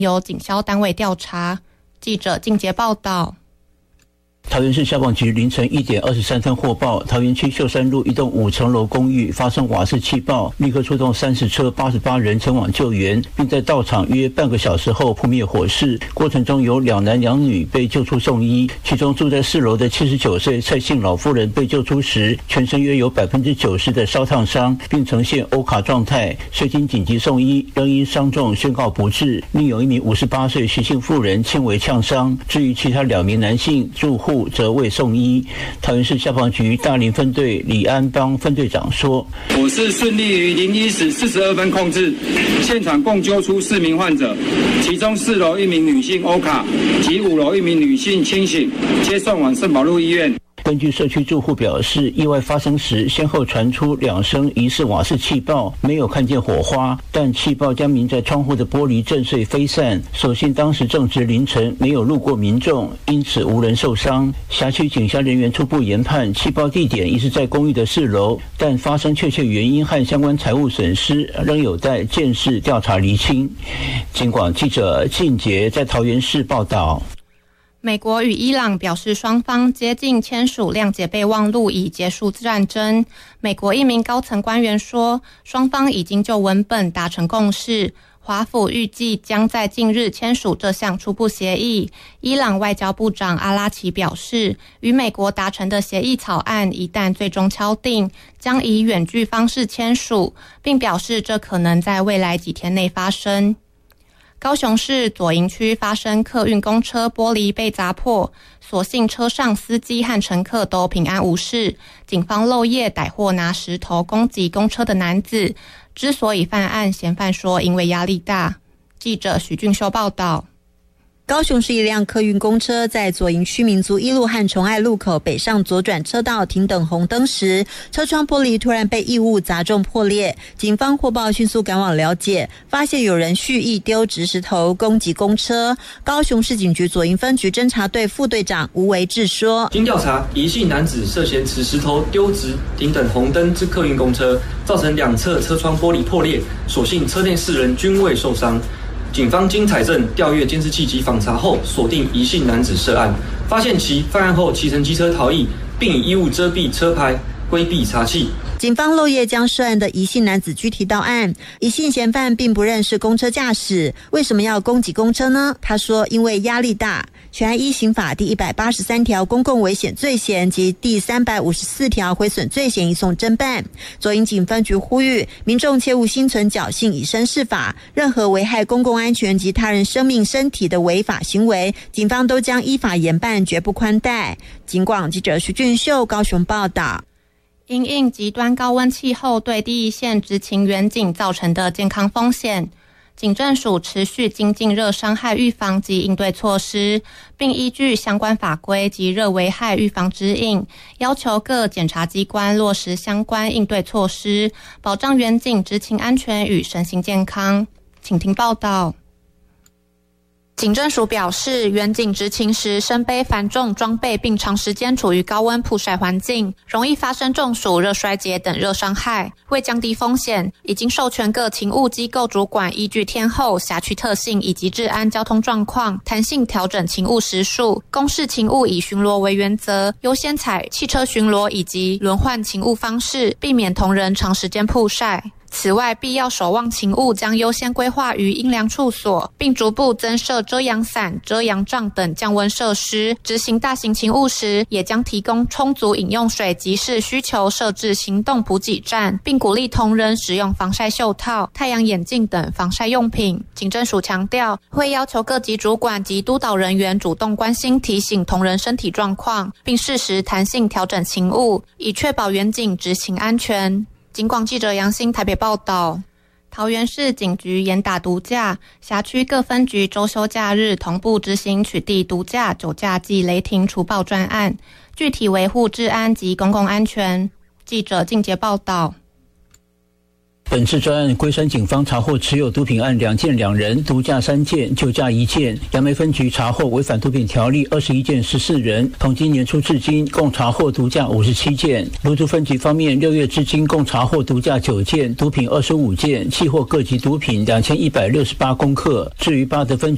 由警消单位调查。记者静杰报道。 桃园市消防局凌晨1点23分获报，桃园区秀山路一栋5层楼公寓发生瓦斯气爆，立刻出动30车88人前往救援，并在到场约半个小时后扑灭火势。过程中有2男2女被救出送医，其中住在4楼的79岁蔡姓老妇人被救出时，全身约有90%的烧烫伤，并呈现欧卡状态，随经紧急送医，仍因伤重宣告不治。另有一名58岁徐姓妇人轻微呛伤，至于其他2名男性住户则未送医。桃园市消防局大林分队李安邦分队长说：“ 我是顺利于01时42分控制，现场共救出4名患者，其中4楼1名女性欧卡及5楼1名女性清醒，接送往圣保路医院。” 根据社区住户表示，意外发生时先后传出2声疑似瓦斯气爆，没有看见火花，但气爆将明在窗户的玻璃震碎飞散。所幸当时正值凌晨，没有路过民众，因此无人受伤。辖区警消人员初步研判，气爆地点疑是在公寓的4楼，但发生确切原因和相关财物损失仍有待鉴识调查厘清。警广记者静杰在桃园市报道。 美国与伊朗表示，双方接近签署谅解备忘录，以结束战争。美国一名高层官员说，双方已经就文本达成共识，华府预计将在近日签署这项初步协议。伊朗外交部长阿拉奇表示，与美国达成的协议草案一旦最终敲定，将以远距方式签署，并表示这可能在未来几天内发生。高雄市左营区发生客运公车玻璃被砸破，所幸车上司机和乘客都平安无事。警方漏夜逮获拿石头攻击公车的男子，之所以犯案，嫌犯说因为压力大。记者许俊修报道。 高雄市一辆客运公车在左营区民族一路和崇爱路口北上左转车道停等红灯时，车窗玻璃突然被异物砸中破裂。警方获报迅速赶往了解，发现有人蓄意丢掷石头攻击公车。高雄市警局左营分局侦查队副队长吴维志说：“ 经调查，疑姓男子涉嫌持石头丢掷停等红灯之客运公车，造成2侧车窗玻璃破裂，所幸车内4人均未受伤。”警方经采证、调阅监视器及访查后，锁定疑姓男子涉案，发现其犯案后骑乘机车逃逸，并以衣物遮蔽车牌，规避查缉。 警方漏夜将涉案的疑姓男子拘提到案。疑姓嫌犯并不认识公车驾驶，为什么要攻击公车呢？他说因为压力大。全案依刑法第183条公共危险罪嫌及第354条毁损罪嫌移送侦办。左营警分局呼吁民众切勿心存侥幸以身试法，任何危害公共安全及他人生命身体的违法行为，警方都将依法严办，绝不宽待。警广记者徐俊秀高雄报道。 因应极端高温气候对第一线执勤员警造成的健康风险，警政署持续精进热伤害预防及应对措施，并依据相关法规及热危害预防指引，要求各检察机关落实相关应对措施，保障员警执勤安全与身心健康。请听报道。警政署表示，员警执勤时身背繁重装备，并长时间处于高温曝晒环境，容易发生中暑、热衰竭等热伤害。为降低风险，已经授权各勤务机构主管依据天候、辖区特性以及治安交通状况，弹性调整勤务时数。公示勤务以巡逻为原则，优先采汽车巡逻以及轮换勤务方式，避免同仁长时间曝晒。此外，必要守望勤务将优先规划于阴凉处所，并逐步增设遮阳伞、遮阳帐等降温设施。执行大型勤务时，也将提供充足饮用水及视需求设置行动补给站，并鼓励同仁使用防晒袖套、太阳眼镜等防晒用品。警政署强调，会要求各级主管及督导人员主动关心提醒同仁身体状况，并适时弹性调整勤务，以确保员警执勤安全。警广记者杨欣台北报道。桃园市警局严打毒驾，辖区各分局周休假日同步执行取缔毒驾、酒驾及雷霆除暴专案，具体维护治安及公共安全。记者静杰报道。 本次专案，龟山警方查获持有毒品案2件2人，毒驾3件，酒驾1件。杨梅分局查获违反毒品条例21件14人，从今年初至今共查获毒驾57件。芦竹分局方面，6月至今共查获毒驾9件，毒品25件，契获各级毒品2168公克。至于八德分局